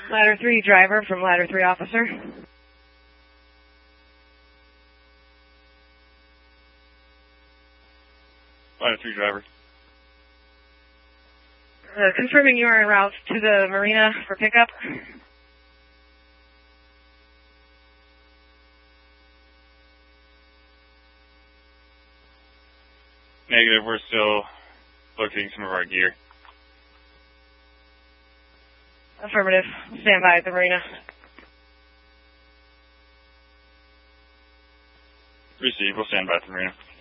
Ladder 3 driver from Ladder 3 officer. Ladder 3 driver. Confirming you are en route to the marina for pickup. Negative, we're still locating some of our gear. Affirmative. Stand by at the marina. Receive, we'll stand by at the marina.